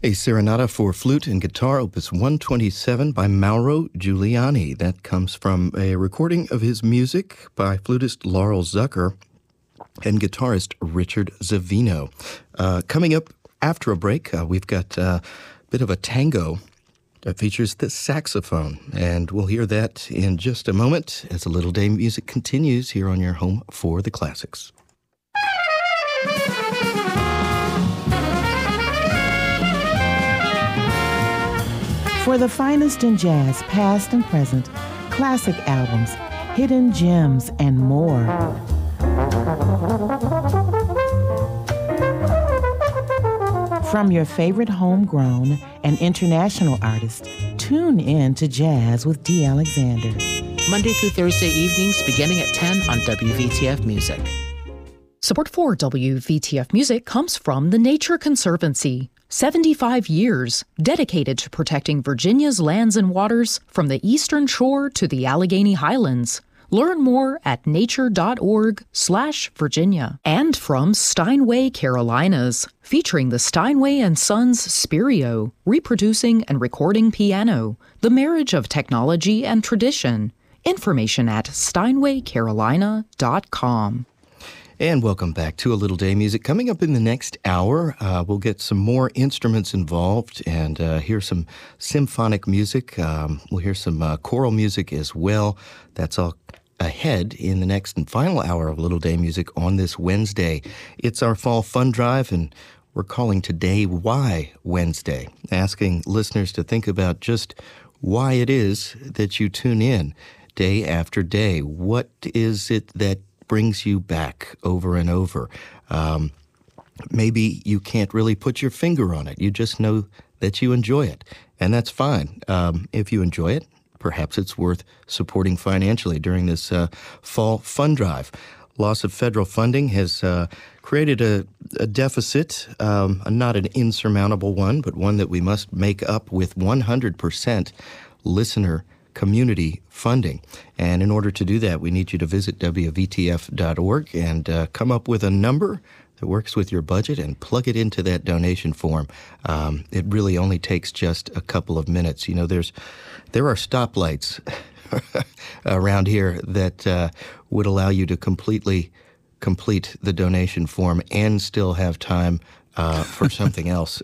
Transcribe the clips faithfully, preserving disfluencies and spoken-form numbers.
A Serenata for Flute and Guitar, Opus one twenty-seven by Mauro Giuliani. That comes from a recording of his music by flutist Laurel Zucker and guitarist Richard Zavino. Uh, coming up after a break, uh, we've got uh, a bit of a tango that features the saxophone, and we'll hear that in just a moment as a Little Day Music continues here on your home for the classics. For the finest in jazz, past and present, classic albums, hidden gems, and more. From your favorite homegrown and international artists, tune in to Jazz with D. Alexander. Monday through Thursday evenings beginning at ten on W V T F Music. Support for W V T F Music comes from the Nature Conservancy. seventy-five years dedicated to protecting Virginia's lands and waters from the eastern shore to the Allegheny Highlands. Learn more at nature.org slash Virginia. And from Steinway Carolinas, featuring the Steinway and Sons Spirio, reproducing and recording piano, the marriage of technology and tradition. Information at steinway carolina dot com. And welcome back to A Little Day Music. Coming up in the next hour, uh, we'll get some more instruments involved and uh, hear some symphonic music. Um, we'll hear some uh, choral music as well. That's all ahead in the next and final hour of Little Day Music on this Wednesday. It's our Fall Fun Drive, and we're calling today Why Wednesday, asking listeners to think about just why it is that you tune in day after day. What is it that brings you back over and over? Um, maybe you can't really put your finger on it. You just know that you enjoy it, and that's fine. Um, if you enjoy it, perhaps it's worth supporting financially during this uh, fall fund drive. Loss of federal funding has uh, created a, a deficit, um, not an insurmountable one, but one that we must make up with one hundred percent listener community funding. And in order to do that, we need you to visit W V T F dot org and uh, come up with a number that works with your budget and plug it into that donation form. Um, it really only takes just a couple of minutes. You know, there's there are stoplights around here that uh, would allow you to completely complete the donation form and still have time Uh, for something else.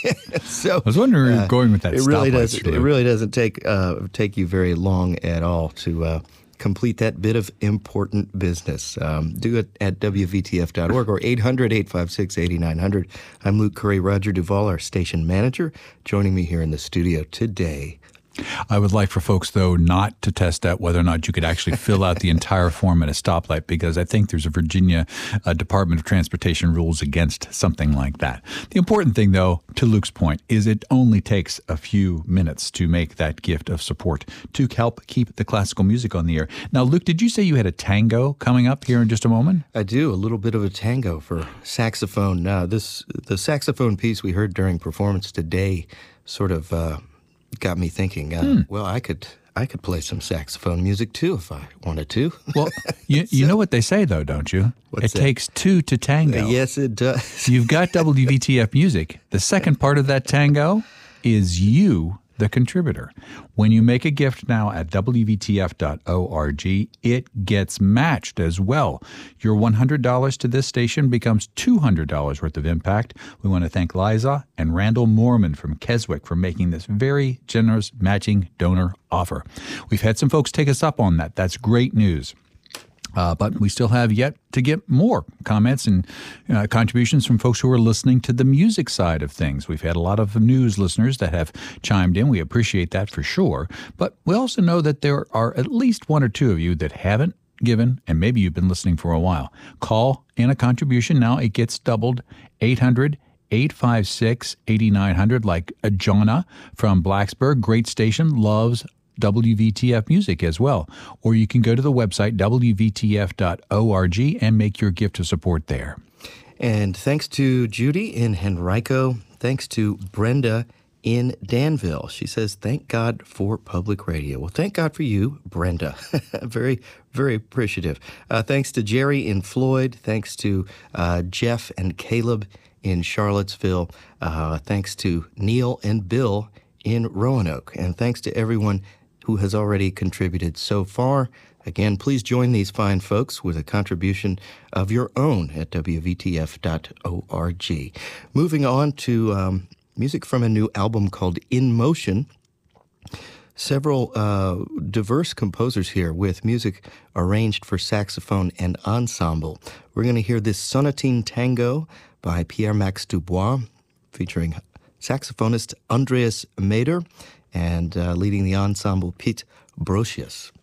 So I was wondering where uh, you're going with that. It really does. It really doesn't take uh, take you very long at all to uh, complete that bit of important business. Um, do it at W V T F dot org or eight hundred, eight five six, eight nine zero zero. I'm Luke Curry. Roger Duvall, our station manager, joining me here in the studio today. I would like for folks, though, not to test out whether or not you could actually fill out the entire form at a stoplight, because I think there's a Virginia uh, Department of Transportation rules against something like that. The important thing, though, to Luke's point, is it only takes a few minutes to make that gift of support to help keep the classical music on the air. Now, Luke, did you say you had a tango coming up here in just a moment? I do, a little bit of a tango for saxophone. Uh, this the saxophone piece we heard during performance today sort of uh, got me thinking, uh, hmm. well, I could I could play some saxophone music, too, if I wanted to. Well, you, you so, know what they say, though, don't you? It that? takes two to tango. Uh, yes, it does. You've got W V T F Music. The second part of that tango is you, the contributor. When you make a gift now at W V T F dot org, it gets matched as well. Your one hundred dollars to this station becomes two hundred dollars worth of impact. We want to thank Liza and Randall Mormon from Keswick for making this very generous matching donor offer. We've had some folks take us up on that. That's great news. Uh, but we still have yet to get more comments and uh, contributions from folks who are listening to the music side of things. We've had a lot of news listeners that have chimed in. We appreciate that for sure. But we also know that there are at least one or two of you that haven't given, and maybe you've been listening for a while. Call in a contribution now. It gets doubled. eight hundred, eight five six, eight nine zero zero, like uh, Jonna from Blacksburg. Great station, loves W V T F Music as well. Or you can go to the website, W V T F dot org, and make your gift of support there. And thanks to Judy in Henrico. Thanks to Brenda in Danville. She says, thank God for public radio. Well, thank God for you, Brenda. very, very appreciative. Uh, thanks to Jerry in Floyd. Thanks to uh, Jeff and Caleb in Charlottesville. Uh, thanks to Neil and Bill in Roanoke. And thanks to everyone who has already contributed so far. Again, please join these fine folks with a contribution of your own at W V T F dot org. Moving on to um, music from a new album called In Motion. Several uh, diverse composers here with music arranged for saxophone and ensemble. We're going to hear this Sonatine Tango by Pierre-Max Dubois, featuring saxophonist Andreas Mader and uh, leading the ensemble Pete Brocius.